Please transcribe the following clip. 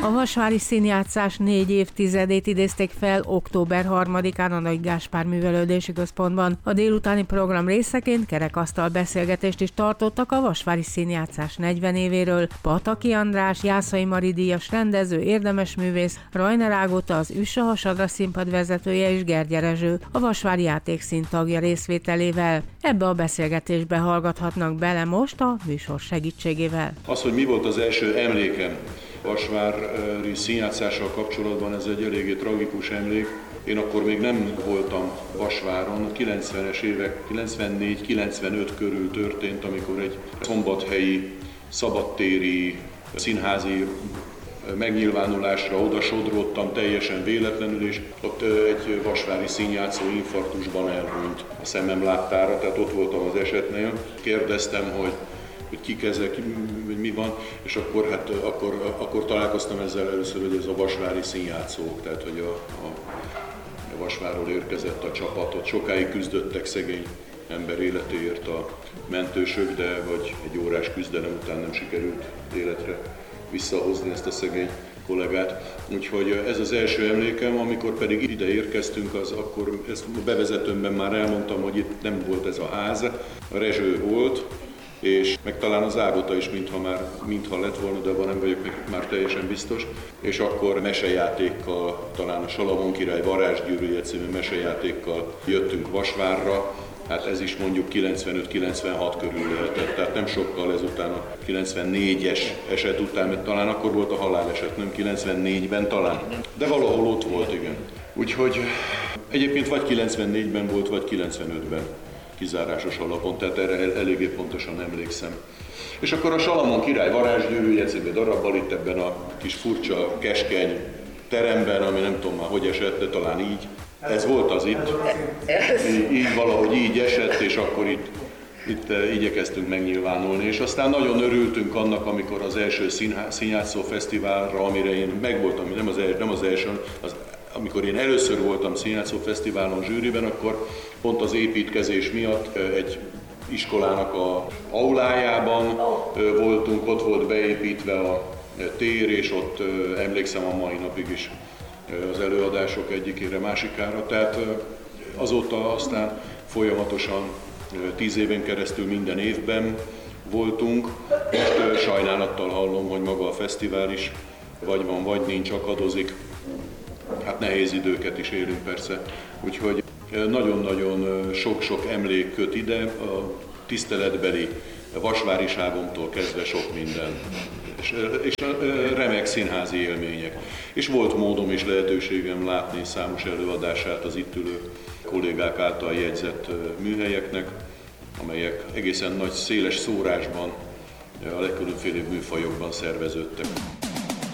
A vasvári színjátszás 4 évtizedét idézték fel október 3-án a Nagy Gáspár Művelődési Központban. A délutáni program részeként kerekasztal beszélgetést is tartottak a vasvári színjátszás 40 évéről. Pataki András, Jászai Mari díjas rendező, érdemes művész, Rajner Ágota, az Üssa Hasadra színpad vezetője és Gergye Rezső, a vasvári játékszín tagja részvételével. Ebbe a beszélgetésbe hallgathatnak bele most a műsor segítségével. Az, hogy mi volt az első emlékem vasvári színjátszással kapcsolatban, ez egy eléggé tragikus emlék. Én akkor még nem voltam Vasváron, a 90-es évek 94-95 körül történt, amikor egy szombathelyi, szabadtéri, színházi megnyilvánulásra oda sodródtam teljesen véletlenül, és ott egy vasvári színjátszó infarktusban elhunyt a szemem láttára, tehát ott voltam az esetnél. Kérdeztem, hogy kik ezek, hogy mi van, és akkor találkoztam ezzel először, hogy ez a vasvári színjátszók, tehát hogy a Vasvárról érkezett a csapat, ott sokáig küzdöttek szegény ember életéért a mentősök, de vagy egy órás küzdelem után nem sikerült életre visszahozni ezt a szegény kollégát. Úgyhogy ez az első emlékem, amikor pedig ide érkeztünk, akkor ezt a bevezetőmben már elmondtam, hogy itt nem volt ez a ház, a Rezső volt, és meg talán az Ágota is, mintha lett volna, de abban nem vagyok már teljesen biztos. És akkor mesejátékkal, talán a Salamon király varázsgyűrűje című mesejátékkal jöttünk Vasvárra. Hát ez is mondjuk 95-96 körül lehetett, tehát nem sokkal ezután a 94-es eset után, mert talán akkor volt a haláleset, nem 94-ben talán, de valahol ott volt, igen. Úgyhogy egyébként vagy 94-ben volt, vagy 95-ben kizárásos alapon, tehát erre eléggé pontosan emlékszem. És akkor a Salamon király varázsgyűrűje című darabbal itt ebben a kis furcsa, keskeny teremben, ami nem tudom már hogy esett, de talán így. Ez volt az itt, így valahogy így esett, és akkor itt igyekeztünk megnyilvánulni, és aztán nagyon örültünk annak, amikor az első színjátszó fesztiválra, amire én megvoltam, nem az első, amikor én először voltam színjátszó fesztiválon zsűriben, akkor pont az építkezés miatt egy iskolának a aulájában voltunk, ott volt beépítve a tér, és ott emlékszem a mai napig is az előadások egyikére, másikára. Tehát azóta aztán folyamatosan 10 éven keresztül minden évben voltunk. Most sajnálattal hallom, hogy maga a fesztivál is vagy van, vagy nincs, akadozik. Hát nehéz időket is élünk persze. Úgyhogy nagyon-nagyon sok-sok emlék köt ide, a tiszteletbeli vasváriságomtól kezdve sok minden. És remek színházi élmények. És volt módom és lehetőségem látni számos előadását az itt ülő kollégák által jegyzett műhelyeknek, amelyek egészen nagy, széles szórásban, a legkülönfélebb műfajokban szerveződtek.